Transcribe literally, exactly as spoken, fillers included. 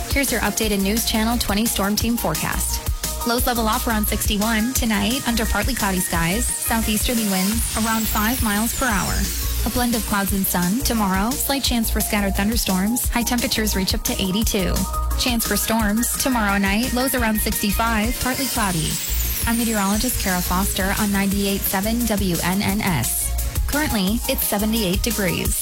Here's your updated News Channel twenty Storm Team forecast. Lows level off around sixty-one. Tonight, under partly cloudy skies. Southeasterly winds around five miles per hour. A blend of clouds and sun. Tomorrow, slight chance for scattered thunderstorms. High temperatures reach up to eighty-two. Chance for storms. Tomorrow night, lows around sixty-five. Partly cloudy. I'm meteorologist Kara Foster on ninety-eight point seven W N N S. Currently, it's seventy-eight degrees.